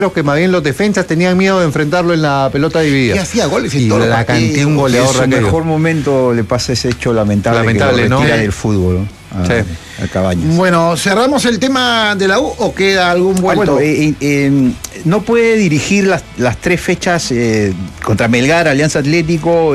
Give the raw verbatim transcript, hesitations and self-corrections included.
Creo que más bien los defensas tenían miedo de enfrentarlo en la pelota dividida. Y hacía goles y en todo. la cantidad, un goleador. En su mejor momento le pasa ese hecho lamentable, lamentable que lo retira ¿no? del fútbol a, sí. a Cabañas. Bueno, ¿cerramos el tema de la U o queda algún vuelto? Ah, bueno, eh, eh, no puede dirigir las, las tres fechas eh, contra Melgar, Alianza Atlético.